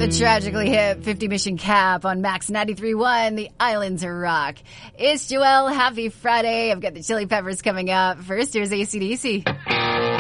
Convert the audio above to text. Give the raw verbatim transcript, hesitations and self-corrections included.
The tragically hip fifty Mission Cap on Max ninety-three point one, The Islands Rock. It's Joelle. Happy Friday. I've got the Chili Peppers coming up. First, here's A C D C.